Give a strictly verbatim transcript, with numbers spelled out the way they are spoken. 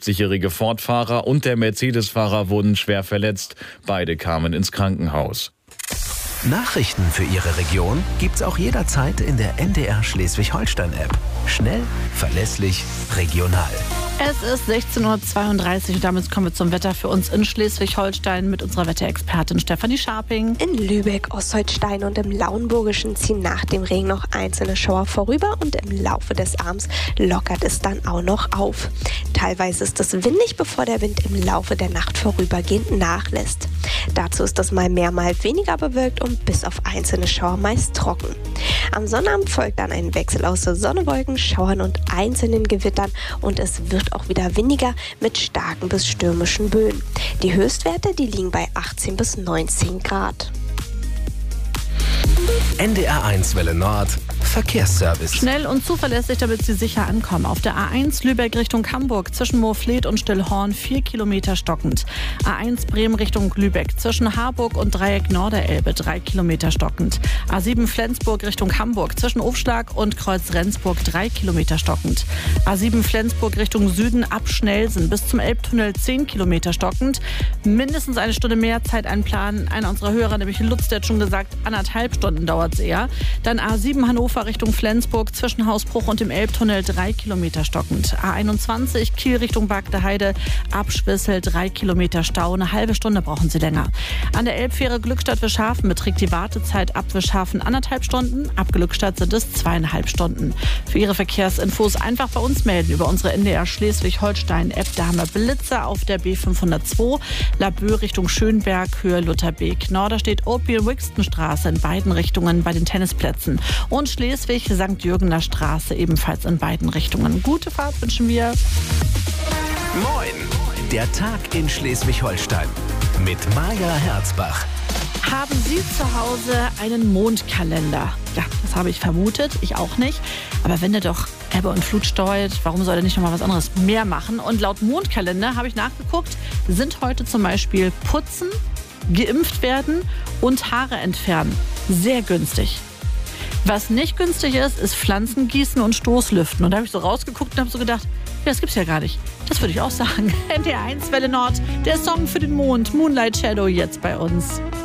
fünfundsiebzigjährige Ford-Fahrer und der Mercedes-Fahrer wurden schwer verletzt. Beide kamen ins Krankenhaus. Nachrichten für Ihre Region gibt's auch jederzeit in der N D R Schleswig-Holstein-App. Schnell, verlässlich, regional. Es ist sechzehn Uhr zweiunddreißig und damit kommen wir zum Wetter für uns in Schleswig-Holstein mit unserer Wetterexpertin Stefanie Scharping. In Lübeck, Ostholstein und im Lauenburgischen ziehen nach dem Regen noch einzelne Schauer vorüber und im Laufe des Abends lockert es dann auch noch auf. Teilweise ist es windig, bevor der Wind im Laufe der Nacht vorübergehend nachlässt. Dazu ist es mal mehr, mal weniger bewölkt und bis auf einzelne Schauer meist trocken. Am Sonnabend folgt dann ein Wechsel aus Sonne, Wolken, Schauern und einzelnen Gewittern und es wird auch wieder windiger mit starken bis stürmischen Böen. Die Höchstwerte, die liegen bei achtzehn bis neunzehn Grad. N D R eins Welle Nord, Verkehrsservice. Schnell und zuverlässig, damit Sie sicher ankommen. Auf der A eins Lübeck Richtung Hamburg zwischen Moorfleet und Stillhorn vier Kilometer stockend. A eins Bremen Richtung Lübeck zwischen Harburg und Dreieck Norderelbe drei Kilometer stockend. A sieben Flensburg Richtung Hamburg zwischen Ofschlag und Kreuz Rendsburg drei Kilometer stockend. A sieben Flensburg Richtung Süden ab Schnelsen bis zum Elbtunnel zehn Kilometer stockend. Mindestens eine Stunde mehr Zeit einplanen. Einer unserer Hörer, nämlich Lutz, der hat schon gesagt, anderthalb Stunden dauert es eher. Dann A sieben Hannover Richtung Flensburg zwischen Hausbruch und dem Elbtunnel drei Kilometer stockend. A einundzwanzig Kiel Richtung Bagdeheide ab Schwissel drei Kilometer Stau. Eine halbe Stunde brauchen Sie länger. An der Elbfähre Glückstadt-Wischhafen beträgt die Wartezeit ab Wischhafen anderthalb Stunden. Ab Glückstadt sind es zweieinhalb Stunden. Für Ihre Verkehrsinfos einfach bei uns melden über unsere N D R Schleswig-Holstein-App. Da haben wir Blitzer auf der B fünfhundertzwei, Laboe Richtung Schönberg, Höhe Lutherbeek. Norder steht Opel-Wixton-Straße in beiden Richtungen bei den Tennisplätzen. Und Schleswig-Sankt Jürgener Straße ebenfalls in beiden Richtungen. Gute Fahrt wünschen wir. Moin, der Tag in Schleswig-Holstein mit Maja Herzbach. Haben Sie zu Hause einen Mondkalender? Ja, das habe ich vermutet, ich auch nicht. Aber wenn der doch Ebbe und Flut steuert, warum soll er nicht noch mal was anderes mehr machen? Und laut Mondkalender, habe ich nachgeguckt, sind heute zum Beispiel Putzen, geimpft werden und Haare entfernen. Sehr günstig. Was nicht günstig ist, ist Pflanzen gießen und Stoßlüften. Und da habe ich so rausgeguckt und habe so gedacht, ja, das gibt's ja gar nicht. Das würde ich auch sagen. N D R eins Welle Nord, der Song für den Mond, Moonlight Shadow jetzt bei uns.